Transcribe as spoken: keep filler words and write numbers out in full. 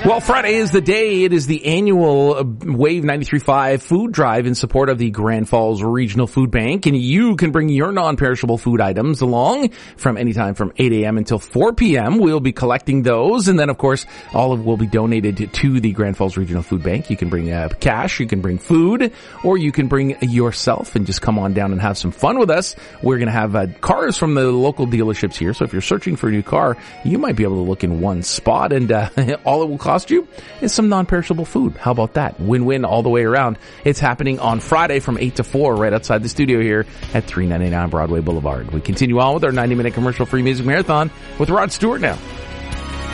Well, Friday is the day. It is the annual Wave ninety-three point five food drive in support of the Grand Falls Regional Food Bank. And you can bring your non-perishable food items along from anytime from eight a.m. until four p.m. We'll be collecting those. And then, of course, all of will be donated to the Grand Falls Regional Food Bank. You can bring uh, cash, you can bring food, or you can bring yourself and just come on down and have some fun with us. We're going to have uh, cars from the local dealerships here. So if you're searching for a new car, you might be able to look in one spot, and uh, all it will cost you is some non-perishable food. How about that? Win-win all the way around. It's happening on Friday from eight to four right outside the studio here at three ninety-nine Broadway Boulevard. We continue on with our ninety minute commercial free music marathon with Rod Stewart now.